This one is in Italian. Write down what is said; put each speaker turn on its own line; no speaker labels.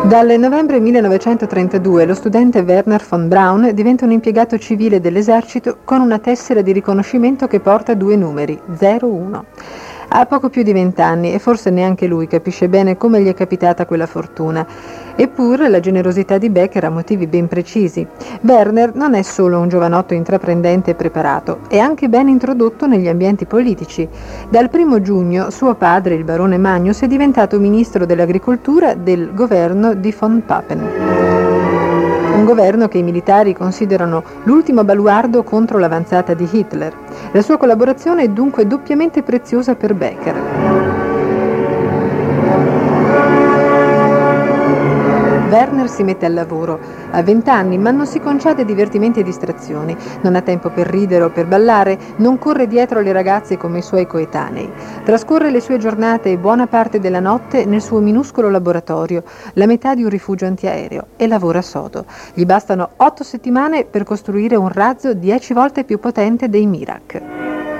Dal novembre 1932 lo studente Werner von Braun diventa un impiegato civile dell'esercito con una tessera di riconoscimento che porta 2 numeri, 01. Ha poco più di 20 anni e forse neanche lui capisce bene come gli è capitata quella fortuna. Eppure la generosità di Becker ha motivi ben precisi. Werner non è solo un giovanotto intraprendente e preparato, è anche ben introdotto negli ambienti politici. Dal 1° giugno suo padre, il barone Magnus, è diventato ministro dell'agricoltura del governo di von Papen. Un governo che i militari considerano l'ultimo baluardo contro l'avanzata di Hitler. La sua collaborazione è dunque doppiamente preziosa per Becker. Werner si mette al lavoro. Ha 20 anni, ma non si concede divertimenti e distrazioni. Non ha tempo per ridere o per ballare, non corre dietro alle ragazze come i suoi coetanei. Trascorre le sue giornate e buona parte della notte nel suo minuscolo laboratorio, la metà di un rifugio antiaereo, e lavora sodo. Gli bastano 8 settimane per costruire un razzo 10 volte più potente dei Mirak.